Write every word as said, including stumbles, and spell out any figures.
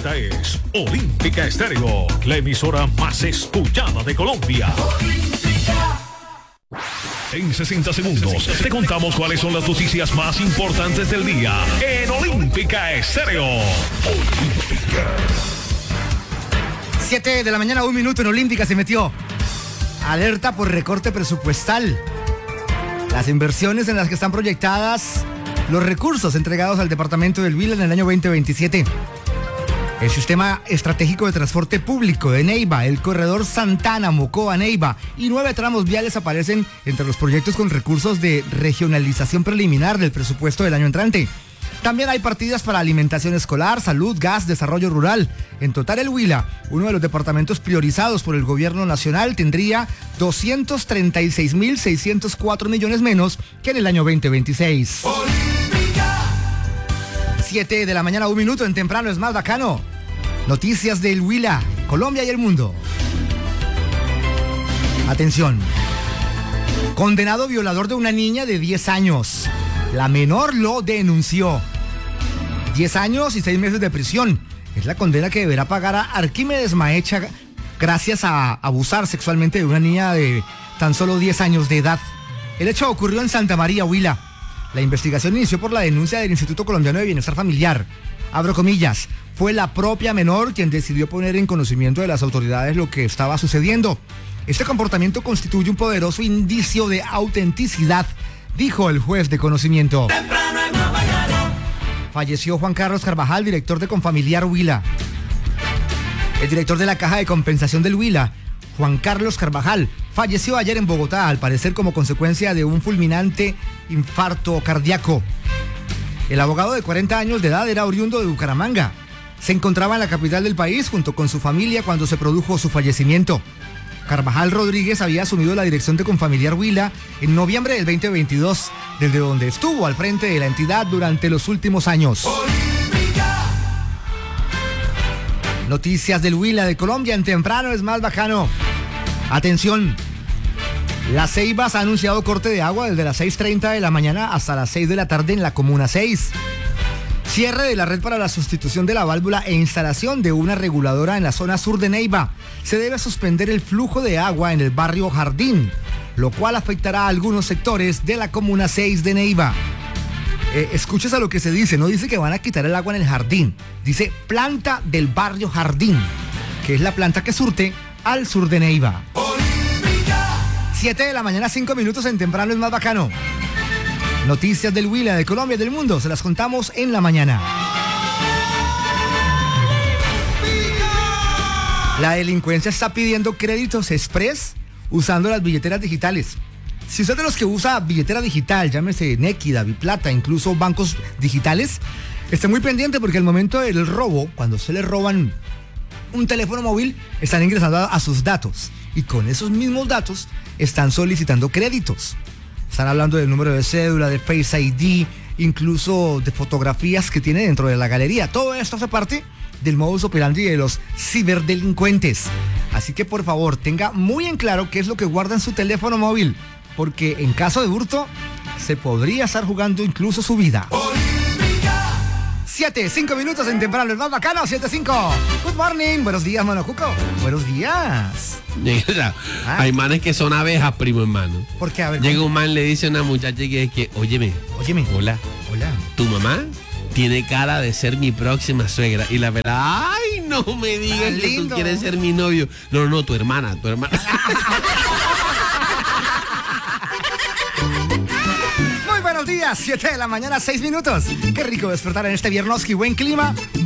Esta es Olímpica Estéreo, la emisora más escuchada de Colombia. Olímpica. En sesenta segundos te contamos cuáles son las noticias más importantes del día en Olímpica Estéreo. Olímpica. siete de la mañana, un minuto en Olímpica se metió. Alerta por recorte presupuestal. Las inversiones en las que están proyectadas los recursos entregados al departamento del Huila en el año veinte veintisiete. El sistema estratégico de transporte público de Neiva, el corredor Santana-Mocoa-Neiva y nueve tramos viales aparecen entre los proyectos con recursos de regionalización preliminar del presupuesto del año entrante. También hay partidas para alimentación escolar, salud, gas, desarrollo rural. En total, el Huila, uno de los departamentos priorizados por el gobierno nacional, tendría doscientos treinta y seis mil seiscientos cuatro millones menos que en el año veinte veintiséis. siete de la mañana, un minuto en Temprano es más bacano. Noticias del Huila, Colombia y el mundo. Atención. Condenado violador de una niña de diez años. La menor lo denunció. diez años y seis meses de prisión. Es la condena que deberá pagar a Arquímedes Maecha gracias a abusar sexualmente de una niña de tan solo diez años de edad. El hecho ocurrió en Santa María, Huila. La investigación inició por la denuncia del Instituto Colombiano de Bienestar Familiar. Abro comillas, fue la propia menor quien decidió poner en conocimiento de las autoridades lo que estaba sucediendo. Este comportamiento constituye un poderoso indicio de autenticidad, dijo el juez de conocimiento. Falleció Juan Carlos Carvajal, director de Confamiliar Huila. El director de la Caja de Compensación del Huila, Juan Carlos Carvajal, falleció ayer en Bogotá, al parecer como consecuencia de un fulminante infarto cardíaco. El abogado de cuarenta años de edad era oriundo de Bucaramanga. Se encontraba en la capital del país junto con su familia cuando se produjo su fallecimiento. Carvajal Rodríguez había asumido la dirección de Confamiliar Huila en noviembre del veinte veintidós, desde donde estuvo al frente de la entidad durante los últimos años. Olímpica. Noticias del Huila de Colombia en Temprano es más bacano. Atención. La Ceibas ha anunciado corte de agua desde las seis treinta de la mañana hasta las seis de la tarde en la Comuna seis. Cierre de la red para la sustitución de la válvula e instalación de una reguladora en la zona sur de Neiva. Se debe suspender el flujo de agua en el barrio Jardín, lo cual afectará a algunos sectores de la Comuna seis de Neiva. Eh, escuches a lo que se dice, no dice que van a quitar el agua en el jardín, dice planta del barrio Jardín, que es la planta que surte al sur de Neiva. siete de la mañana, cinco minutos en Temprano es más bacano. Noticias del Huila, de Colombia y del mundo, se las contamos en la mañana. La delincuencia está pidiendo créditos express usando las billeteras digitales. Si usted es de los que usa billetera digital, llámese Nequi, Daviplata, incluso bancos digitales, esté muy pendiente porque al momento del robo, cuando se le roban un teléfono móvil, están ingresando a, a sus datos y con esos mismos datos están solicitando créditos. Están hablando del número de cédula, de Face I D, incluso de fotografías que tiene dentro de la galería. Todo esto hace parte del modus operandi de los ciberdelincuentes. Así que por favor, tenga muy en claro qué es lo que guarda en su teléfono móvil, porque en caso de hurto, se podría estar jugando incluso su vida. siete, cinco minutos en Temprano, el más bacano, siete cinco. Good morning, buenos días, Mano Cuco. Buenos días. Mira, ah. Hay manes que son abejas, primo hermano. ¿Por qué? A ver, llega un man, le dice a una muchacha que es que, óyeme, óyeme, hola, hola, tu mamá tiene cara de ser mi próxima suegra. Y la verdad, ay, no me digas que lindo. Tú quieres ser mi novio. No, no, no, tu hermana, tu hermana. Muy buenos días, siete de la mañana, seis minutos. Qué rico despertar en este viernes, qué buen clima.